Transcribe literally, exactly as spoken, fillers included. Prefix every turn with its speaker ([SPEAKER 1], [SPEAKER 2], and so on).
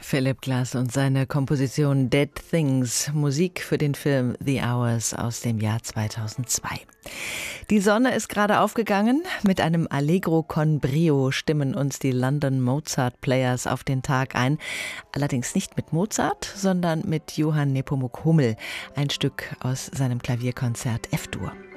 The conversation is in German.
[SPEAKER 1] Philip Glass und seine Komposition Dead Things, Musik für den Film The Hours aus dem Jahr zweitausendzwei. Die Sonne ist gerade aufgegangen. Mit einem Allegro con brio stimmen uns die London Mozart Players auf den Tag ein. Allerdings nicht mit Mozart, sondern mit Johann Nepomuk Hummel. Ein Stück aus seinem Klavierkonzert F-Dur.